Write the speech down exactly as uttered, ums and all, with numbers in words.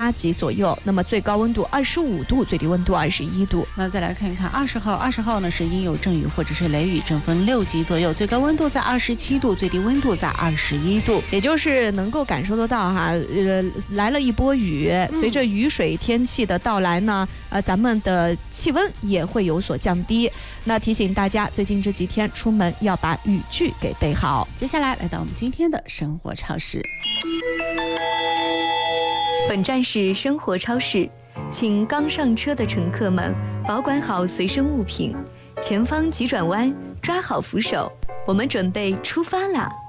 八级左右，那么最高温度二十五度，最低温度二十一度。 那再来看一看二十号，二十号呢是阴有阵雨或者是雷雨，阵风六级左右，最高温度在二十七度，最低温度在二十一度， 也就是能够感受得到哈，呃，来了一波雨，随着雨水天气的到来呢，呃，咱们的气温也会有所降低。那提醒大家，最近这几天出门要把雨具给备好。 接下来来到我们今天的生活超市。 本站是生活超市，请刚上车的乘客们保管好随身物品，前方急转弯，抓好扶手，我们准备出发啦！